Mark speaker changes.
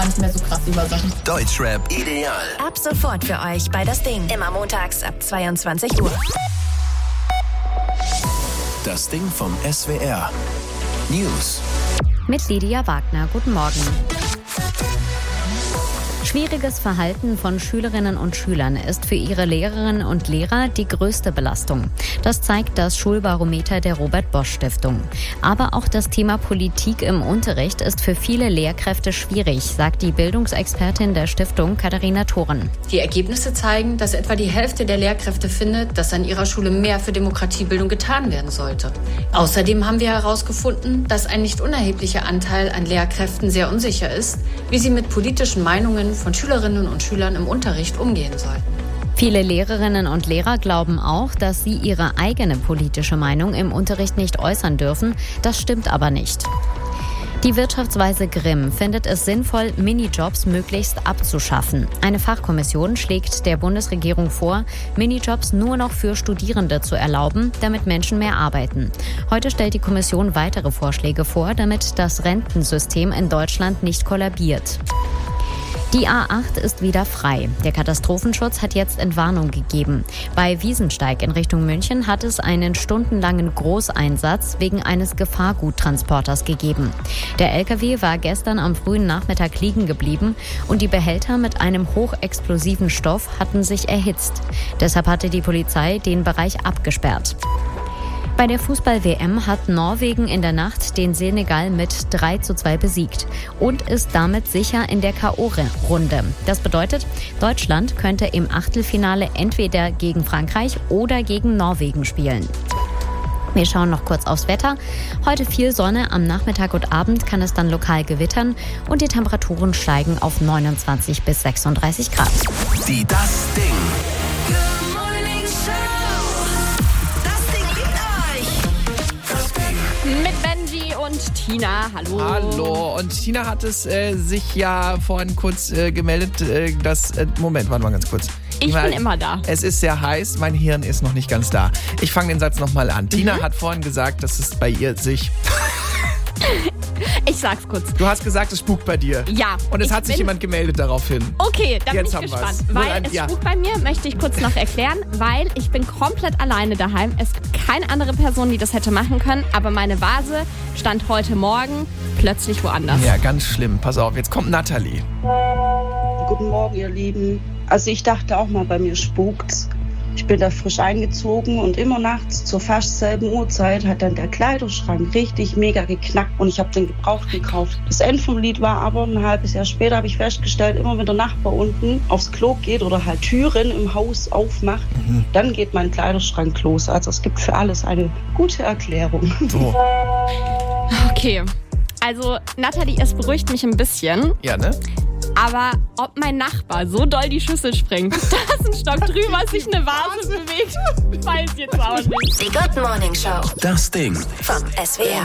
Speaker 1: nicht mehr so krass über Sachen.
Speaker 2: Deutschrap ideal.
Speaker 3: Ab sofort für euch bei Das Ding. Immer montags ab 22 Uhr.
Speaker 2: Das Ding vom SWR. News.
Speaker 4: Mit Lydia Wagner. Guten Morgen. Schwieriges Verhalten von Schülerinnen und Schülern ist für ihre Lehrerinnen und Lehrer die größte Belastung. Das zeigt das Schulbarometer der Robert-Bosch-Stiftung. Aber auch das Thema Politik im Unterricht ist für viele Lehrkräfte schwierig, sagt die Bildungsexpertin der Stiftung Katharina Thoren.
Speaker 5: Die Ergebnisse zeigen, dass etwa die Hälfte der Lehrkräfte findet, dass an ihrer Schule mehr für Demokratiebildung getan werden sollte. Außerdem haben wir herausgefunden, dass ein nicht unerheblicher Anteil an Lehrkräften sehr unsicher ist, wie sie mit politischen Meinungen von Schülerinnen und Schülern im Unterricht umgehen sollten.
Speaker 4: Viele Lehrerinnen und Lehrer glauben auch, dass sie ihre eigene politische Meinung im Unterricht nicht äußern dürfen. Das stimmt aber nicht. Die Wirtschaftsweise Grimm findet es sinnvoll, Minijobs möglichst abzuschaffen. Eine Fachkommission schlägt der Bundesregierung vor, Minijobs nur noch für Studierende zu erlauben, damit Menschen mehr arbeiten. Heute stellt die Kommission weitere Vorschläge vor, damit das Rentensystem in Deutschland nicht kollabiert. Die A8 ist wieder frei. Der Katastrophenschutz hat jetzt Entwarnung gegeben. Bei Wiesensteig in Richtung München hat es einen stundenlangen Großeinsatz wegen eines Gefahrguttransporters gegeben. Der LKW war gestern am frühen Nachmittag liegen geblieben und die Behälter mit einem hochexplosiven Stoff hatten sich erhitzt. Deshalb hatte die Polizei den Bereich abgesperrt. Bei der Fußball-WM hat Norwegen in der Nacht den Senegal mit 3:2 besiegt und ist damit sicher in der K.O.-Runde. Das bedeutet, Deutschland könnte im Achtelfinale entweder gegen Frankreich oder gegen Norwegen spielen. Wir schauen noch kurz aufs Wetter. Heute viel Sonne, am Nachmittag und Abend kann es dann lokal gewittern und die Temperaturen steigen auf 29 bis 36 Grad.
Speaker 2: Die Das Ding.
Speaker 6: Mit Benji und Tina. Hallo.
Speaker 7: Hallo. Und Tina hat es sich ja vorhin kurz gemeldet, Moment, warte mal ganz kurz.
Speaker 6: Ich bin immer da.
Speaker 7: Es ist sehr heiß, mein Hirn ist noch nicht ganz da. Ich fange den Satz nochmal an. Tina hat vorhin gesagt, dass es bei ihr sich...
Speaker 6: Ich sag's kurz.
Speaker 7: Du hast gesagt, es spukt bei dir.
Speaker 6: Ja.
Speaker 7: Und es hat sich jemand gemeldet daraufhin.
Speaker 6: Okay, da bin
Speaker 7: Jetzt
Speaker 6: ich
Speaker 7: haben
Speaker 6: gespannt.
Speaker 7: wir's.
Speaker 6: Weil es spukt bei mir, möchte ich kurz noch erklären, weil ich bin komplett alleine daheim. Es gibt keine andere Person, die das hätte machen können, aber meine Vase stand heute Morgen plötzlich woanders.
Speaker 7: Ja, ganz schlimm. Pass auf, jetzt kommt Nathalie.
Speaker 8: Guten Morgen, ihr Lieben. Also ich dachte auch mal, bei mir spukt's. Ich bin da frisch eingezogen und immer nachts zur fast selben Uhrzeit hat dann der Kleiderschrank richtig mega geknackt und ich habe den gebraucht gekauft. Das Ende vom Lied war aber ein halbes Jahr später, habe ich festgestellt, immer wenn der Nachbar unten aufs Klo geht oder halt Türen im Haus aufmacht, dann geht mein Kleiderschrank los. Also es gibt für alles eine gute Erklärung.
Speaker 7: So.
Speaker 6: Okay, also Nathalie, es beruhigt mich ein bisschen.
Speaker 7: Ja, ne?
Speaker 6: Aber ob mein Nachbar so doll die Schüssel springt, da ist ein Stock drüber, sich eine Vase bewegt, weiß jetzt auch nicht.
Speaker 3: Die Good Morning Show.
Speaker 2: Das Ding.
Speaker 3: Vom SWR.